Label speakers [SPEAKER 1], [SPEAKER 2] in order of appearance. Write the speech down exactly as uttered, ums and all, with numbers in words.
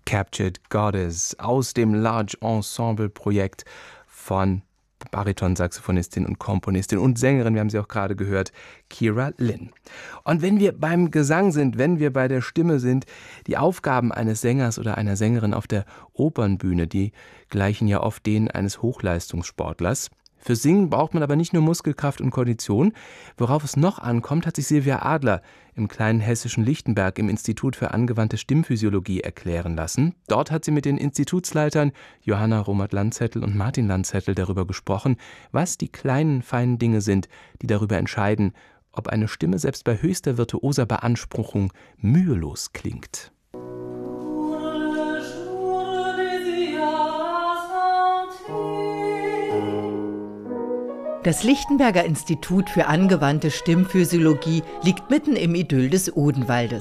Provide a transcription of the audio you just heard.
[SPEAKER 1] Captured Goddess aus dem Large Ensemble Projekt von Bariton-Saxophonistin und Komponistin und Sängerin, wir haben sie auch gerade gehört, Kira Lynn. Und wenn wir beim Gesang sind, wenn wir bei der Stimme sind, die Aufgaben eines Sängers oder einer Sängerin auf der Opernbühne, die gleichen ja oft denen eines Hochleistungssportlers. Für Singen braucht man aber nicht nur Muskelkraft und Kondition. Worauf es noch ankommt, hat sich Silvia Adler im kleinen hessischen Lichtenberg im Institut für angewandte Stimmphysiologie erklären lassen. Dort hat sie mit den Institutsleitern Johanna Romert-Landzettel und Martin Landzettel darüber gesprochen, was die kleinen, feinen Dinge sind, die darüber entscheiden, ob eine Stimme selbst bei höchster virtuoser Beanspruchung mühelos klingt.
[SPEAKER 2] Das Lichtenberger Institut für angewandte Stimmphysiologie liegt mitten im Idyll des Odenwaldes.